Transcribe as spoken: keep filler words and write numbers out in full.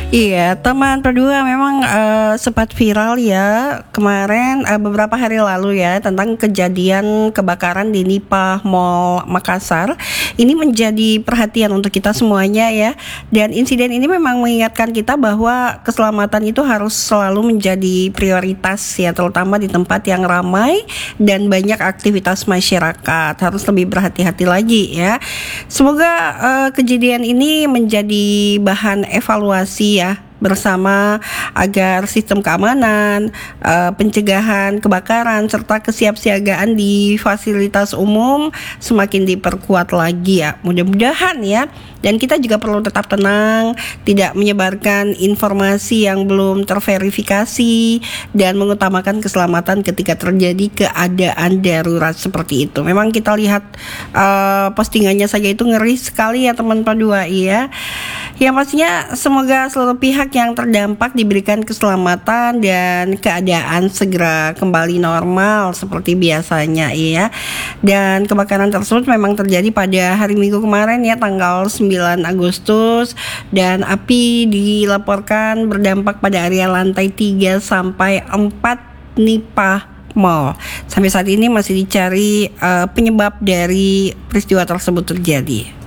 Iya, teman berdua memang uh, sempat viral ya kemarin uh, beberapa hari lalu ya tentang kejadian kebakaran di Nipah Mall Makassar. Ini menjadi perhatian untuk kita semuanya ya. Dan insiden ini memang mengingatkan kita bahwa keselamatan itu harus selalu menjadi prioritas ya, terutama di tempat yang ramai dan banyak aktivitas masyarakat. Harus lebih berhati-hati lagi ya. Semoga uh, kejadian ini menjadi bahan evaluasi ya bersama agar sistem keamanan, uh, pencegahan kebakaran serta kesiapsiagaan di fasilitas umum semakin diperkuat lagi ya. Mudah-mudahan ya. Dan kita juga perlu tetap tenang, tidak menyebarkan informasi yang belum terverifikasi dan mengutamakan keselamatan ketika terjadi keadaan darurat seperti itu. Memang kita lihat uh, postingannya saja itu ngeri sekali ya teman Padua ya. Yang pastinya semoga seluruh pihak yang terdampak diberikan keselamatan dan keadaan segera kembali normal seperti biasanya ya. Dan kebakaran tersebut memang terjadi pada hari Minggu kemarin ya, tanggal sembilan Agustus, dan api dilaporkan berdampak pada area lantai tiga sampai empat Nipah Mall. Sampai saat ini masih dicari uh, penyebab dari peristiwa tersebut terjadi.